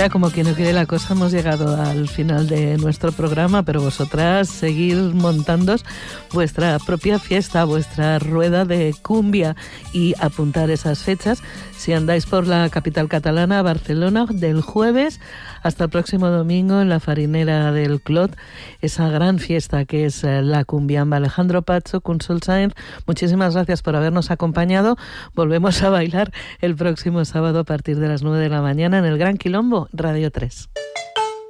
ya como quien no quiere la cosa, hemos llegado al final de nuestro programa, pero vosotras seguir montando vuestra propia fiesta, vuestra rueda de cumbia y apuntar esas fechas. Si andáis por la capital catalana, Barcelona, del jueves hasta el próximo domingo en la Farinera del Clot, esa gran fiesta que es la Cumbiamba. Alejandro Pacho, Consol Sáenz, muchísimas gracias por habernos acompañado. Volvemos a bailar el próximo sábado a partir de las 9 de la mañana en el Gran Quilombo, Radio 3.